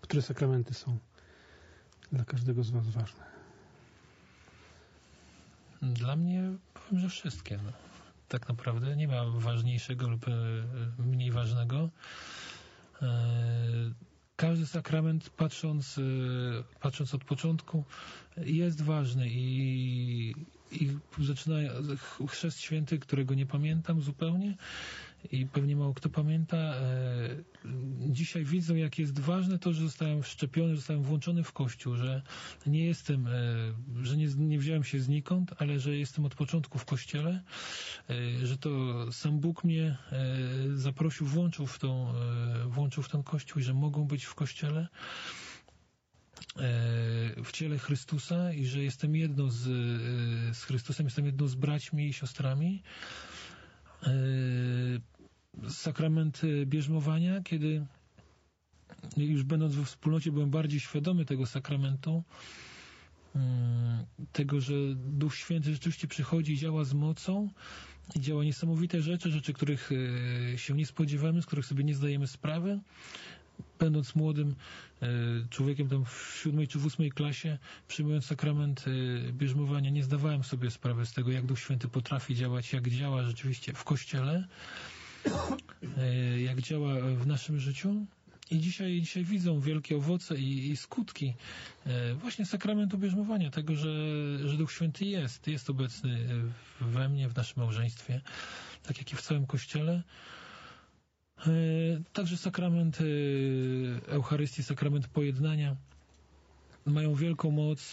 Które sakramenty są dla każdego z was ważne? Dla mnie powiem, że wszystkie. No. Tak naprawdę nie ma ważniejszego lub mniej ważnego. Każdy sakrament, patrząc od początku, jest ważny i zaczyna chrzest święty, którego nie pamiętam zupełnie i pewnie mało kto pamięta. Dzisiaj widzą, jak jest ważne to, że zostałem wszczepiony, że zostałem włączony w Kościół, że nie jestem, że nie wziąłem się znikąd, ale że jestem od początku w Kościele, że to sam Bóg mnie zaprosił, włączył w ten Kościół i że mogą być w Kościele, w ciele Chrystusa i że jestem jedno z Chrystusem, jestem jedno z braćmi i siostrami. Sakrament bierzmowania, kiedy już będąc we wspólnocie byłem bardziej świadomy tego sakramentu, tego, że Duch Święty rzeczywiście przychodzi i działa z mocą i działa niesamowite rzeczy, których się nie spodziewamy, z których sobie nie zdajemy sprawy. Będąc młodym człowiekiem tam w 7. czy w 8. klasie, przyjmując sakrament bierzmowania, nie zdawałem sobie sprawy z tego, jak Duch Święty potrafi działać, jak działa rzeczywiście w Kościele, jak działa w naszym życiu. I dzisiaj widzą wielkie owoce i skutki właśnie sakramentu bierzmowania, tego, że Duch Święty jest obecny we mnie, w naszym małżeństwie, tak jak i w całym Kościele. Także sakrament Eucharystii, sakrament pojednania mają wielką moc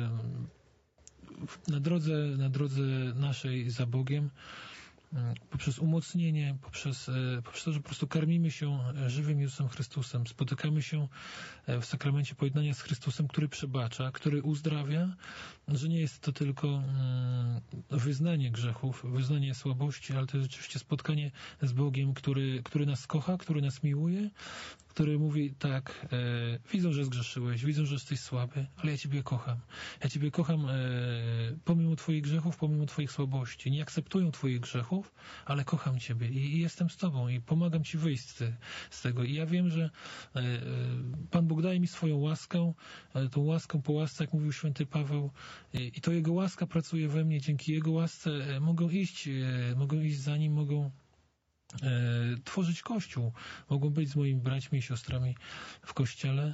na drodze naszej za Bogiem, poprzez umocnienie, poprzez to, że po prostu karmimy się żywym Jezusem Chrystusem, spotykamy się w sakramencie pojednania z Chrystusem, który przebacza, który uzdrawia, że nie jest to tylko wyznanie grzechów, wyznanie słabości, ale to jest rzeczywiście spotkanie z Bogiem, który nas kocha, który nas miłuje, który mówi tak, widzą, że zgrzeszyłeś, widzą, że jesteś słaby, ale ja Ciebie kocham. Ja Ciebie kocham pomimo Twoich grzechów, pomimo Twoich słabości. Nie akceptują Twoich grzechów, ale kocham Ciebie i jestem z Tobą i pomagam Ci wyjść z tego. I ja wiem, że Pan Bóg daje mi swoją łaskę, tą łaskę po łasce, jak mówił święty Paweł, i to Jego łaska pracuje we mnie. Dzięki Jego łasce mogą iść za Nim, mogą tworzyć Kościół, mogą być z moimi braćmi i siostrami w Kościele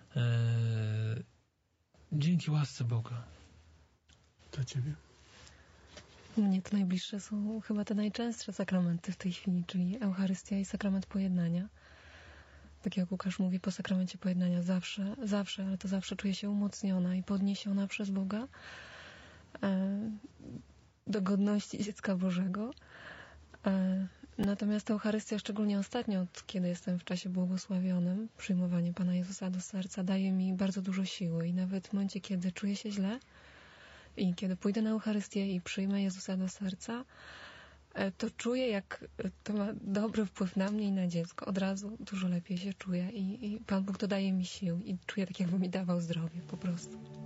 dzięki łasce Boga. Dla Ciebie? U mnie to najbliższe są chyba te najczęstsze sakramenty w tej chwili, czyli Eucharystia i sakrament pojednania. Tak jak Łukasz mówi, po sakramencie pojednania zawsze, ale to zawsze czuję się umocniona i podniesiona przez Boga do godności dziecka Bożego. Natomiast Eucharystia, szczególnie ostatnio, od kiedy jestem w czasie błogosławionym, przyjmowanie Pana Jezusa do serca daje mi bardzo dużo siły i nawet w momencie, kiedy czuję się źle i kiedy pójdę na Eucharystię i przyjmę Jezusa do serca, to czuję, jak to ma dobry wpływ na mnie i na dziecko. Od razu dużo lepiej się czuję i Pan Bóg dodaje mi sił i czuję tak, jakby mi dawał zdrowie po prostu.